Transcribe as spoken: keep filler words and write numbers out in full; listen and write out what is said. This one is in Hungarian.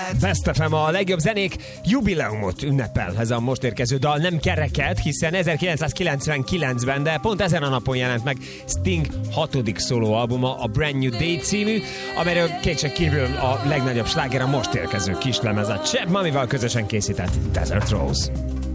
Best ef em, a legjobb zenék jubileumot ünnepel ez a most érkező dal, nem kereket, hiszen ezerkilencszázkilencvenkilencben, de pont ezen a napon jelent meg Sting hatodik szólóalbuma, a Brand New Day című, amelyről kétség kívül a legnagyobb sláger a most érkező kislemez, a Chad Mamival közösen készített Desert Rose.